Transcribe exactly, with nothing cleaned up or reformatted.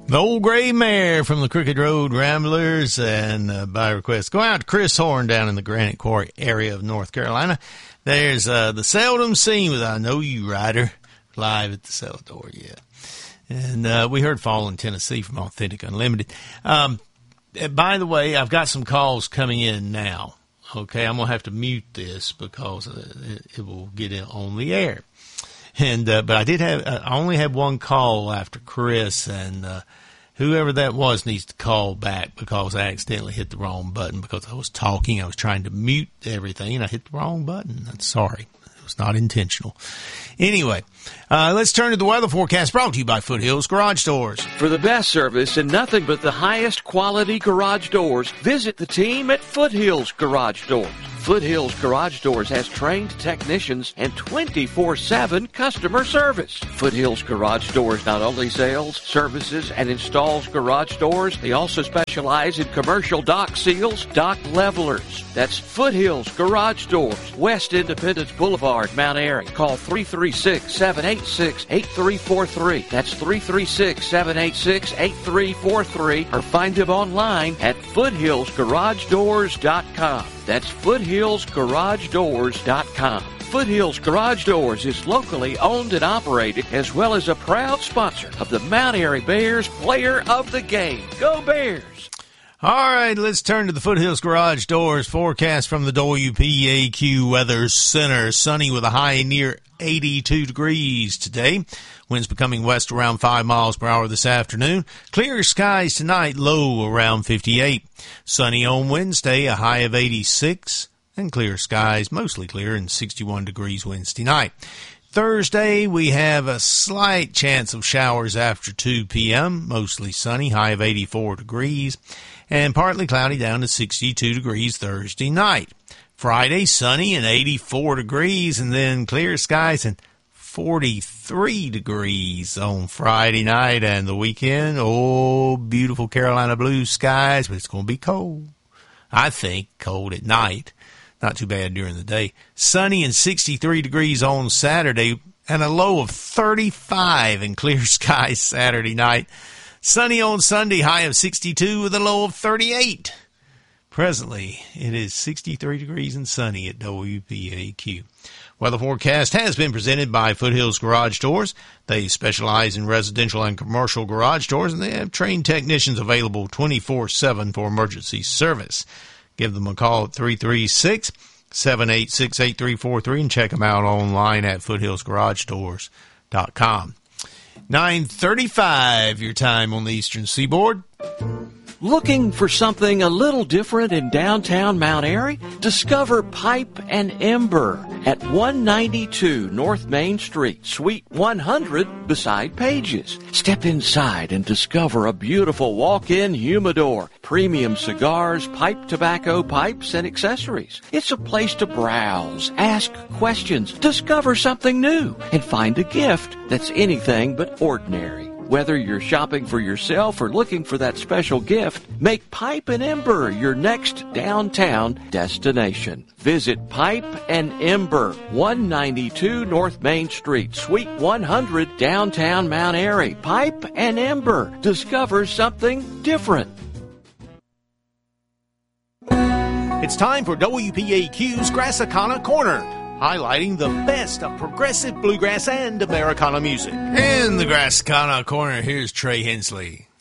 The Old Gray Mare from the Crooked Road Ramblers, and uh, by request, go out to Chris Horn down in the Granite Quarry area of North Carolina. There's uh, the Seldom Seen with I Know You Rider live at the Cellar Door, yeah. And uh, we heard Fall in Tennessee from Authentic Unlimited. Um, by the way, I've got some calls coming in now. Okay, I'm going to have to mute this because it, it will get it on the air. And uh, but I did have I only had one call after Chris, and uh, whoever that was needs to call back because I accidentally hit the wrong button because I was talking. I was trying to mute everything, and I hit the wrong button. I'm sorry. It was not intentional. Anyway, uh, let's turn to the weather forecast brought to you by Foothills Garage Doors. For the best service and nothing but the highest quality garage doors, visit the team at Foothills Garage Doors. Foothills Garage Doors has trained technicians and twenty-four seven customer service. Foothills Garage Doors not only sells, services, and installs garage doors, they also specialize in commercial dock seals, dock levelers. That's Foothills Garage Doors, West Independence Boulevard, Mount Airy. Call three three six, seven eight six, eight three four three. That's three three six, seven eight six, eight three four three, or find them online at foothills garage doors dot com. That's foothills garage doors dot com. Foothills Garage Doors is locally owned and operated, as well as a proud sponsor of the Mount Airy Bears Player of the Game. Go Bears! All right, let's turn to the Foothills Garage Doors forecast from the W P A Q Weather Center. Sunny with a high near eighty-two degrees today. Winds becoming west around five miles per hour this afternoon. Clear skies tonight, low around fifty-eight. Sunny on Wednesday, a high of eighty-six. And clear skies, mostly clear, and sixty-one degrees Wednesday night. Thursday, we have a slight chance of showers after two p.m., mostly sunny, high of eighty-four degrees, and partly cloudy down to sixty-two degrees Thursday night. Friday, sunny and eighty-four degrees, and then clear skies and forty-three degrees on Friday night, and the weekend, oh, beautiful Carolina blue skies, but it's going to be cold. I think cold at night. Not too bad during the day. Sunny and sixty-three degrees on Saturday and a low of thirty-five and clear skies Saturday night. Sunny on Sunday, high of sixty-two with a low of thirty-eight. Presently, it is sixty-three degrees and sunny at W P A Q. Weather forecast has been presented by Foothills Garage Doors. They specialize in residential and commercial garage doors, and they have trained technicians available twenty-four seven for emergency service. Give them a call at three three six, seven eight six, eight three four three and check them out online at foothills garage doors dot com. nine thirty-five, your time on the Eastern Seaboard. Looking for something a little different in downtown Mount Airy? Discover Pipe and Ember at one ninety-two North Main Street, Suite one hundred, beside Pages. Step inside and discover a beautiful walk-in humidor, premium cigars, pipe tobacco, pipes, and accessories. It's a place to browse, ask questions, discover something new, and find a gift that's anything but ordinary. Whether you're shopping for yourself or looking for that special gift, make Pipe and Ember your next downtown destination. Visit Pipe and Ember, one ninety-two North Main Street, Suite one hundred, downtown Mount Airy. Pipe and Ember. Discover something different. It's time for W P A Q's Grassicana Corner, highlighting the best of progressive bluegrass and Americana music. In the Grassicana Corner, here's Trey Hensley.